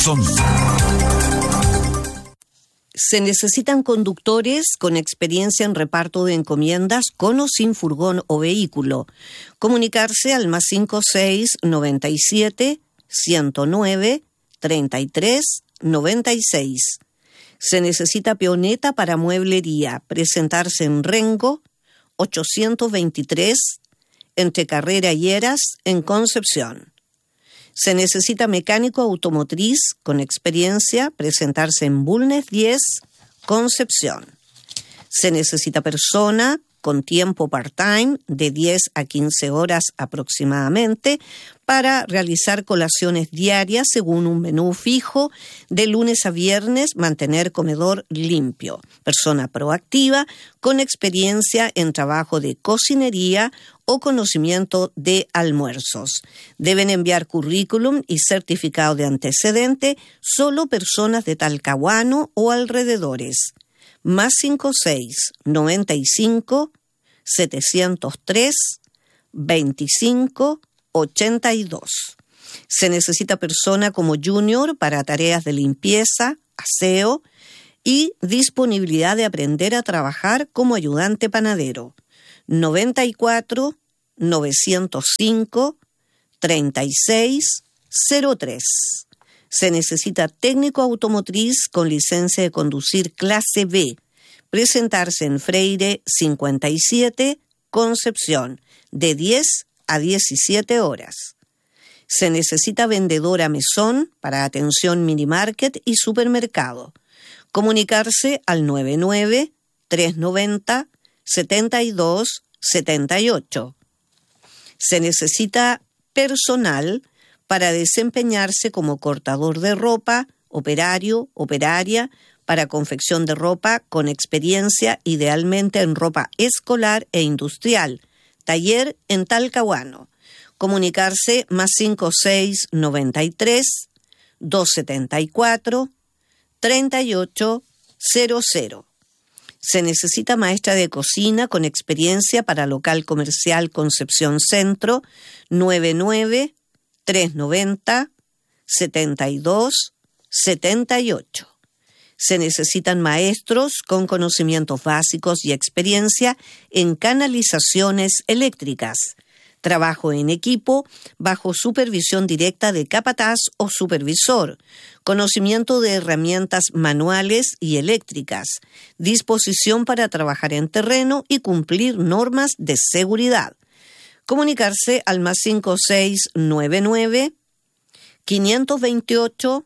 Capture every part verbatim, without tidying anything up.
Mesón. Se necesitan conductores con experiencia en reparto de encomiendas con o sin furgón o vehículo. Comunicarse al más cinco seis noventa y siete, ciento nueve, treinta y tres, noventa y seis. Se necesita peoneta para mueblería. Presentarse en Rengo, ochocientos veintitrés, entre Carrera y Heras, en Concepción. Se necesita mecánico automotriz con experiencia. Presentarse en Bulnes diez, Concepción. Se necesita persona con tiempo part-time de diez a quince horas aproximadamente para realizar colaciones diarias según un menú fijo, de lunes a viernes, mantener comedor limpio. Persona proactiva con experiencia en trabajo de cocinería o conocimiento de almuerzos. Deben enviar currículum y certificado de antecedente solo personas de Talcahuano o alrededores. Más cinco seis noventa y cinco, setecientos tres, veinticinco, ochenta y dos. Se necesita persona como junior para tareas de limpieza, aseo y disponibilidad de aprender a trabajar como ayudante panadero. noventa y cuatro, novecientos cinco, treinta y seis, cero tres. Se necesita técnico automotriz con licencia de conducir clase B. Presentarse en Freire cincuenta y siete, Concepción, de diez a diecisiete horas. Se necesita vendedora mesón para atención minimarket y supermercado. Comunicarse al nueve nueve, trescientos noventa, setenta y dos, setenta y ocho. Se necesita personal para desempeñarse como cortador de ropa, operario, operaria, para confección de ropa con experiencia idealmente en ropa escolar e industrial. Taller en Talcahuano. Comunicarse más cinco seis noventa y tres, doscientos setenta y cuatro, treinta y ocho cero cero. Se necesita maestra de cocina con experiencia para local comercial Concepción Centro, nueve nueve, trescientos noventa, setenta y dos, setenta y ocho. Se necesitan maestros con conocimientos básicos y experiencia en canalizaciones eléctricas. Trabajo en equipo bajo supervisión directa de capataz o supervisor. Conocimiento de herramientas manuales y eléctricas. Disposición para trabajar en terreno y cumplir normas de seguridad. Comunicarse al más cinco seis nueve nueve, quinientos veintiocho,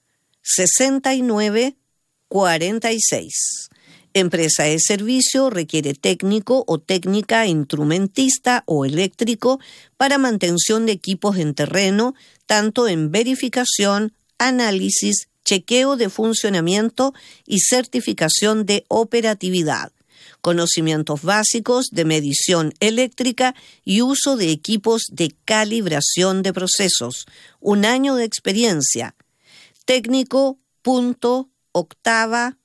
sesenta y nueve, cuarenta y seis. Empresa de servicio requiere técnico o técnica instrumentista o eléctrico para mantención de equipos en terreno, tanto en verificación, análisis, chequeo de funcionamiento y certificación de operatividad. Conocimientos básicos de medición eléctrica y uso de equipos de calibración de procesos. Un año de experiencia. Técnico punto octava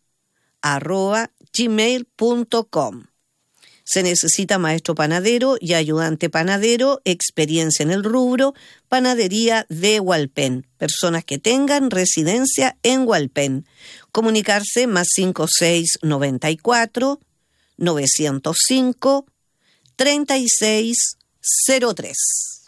arroba gmail punto com. Se necesita maestro panadero y ayudante panadero, experiencia en el rubro, panadería de Hualpén. Personas que tengan residencia en Hualpén. Comunicarse más cinco seis noventa y cuatro, novecientos cinco, treinta y seis cero tres.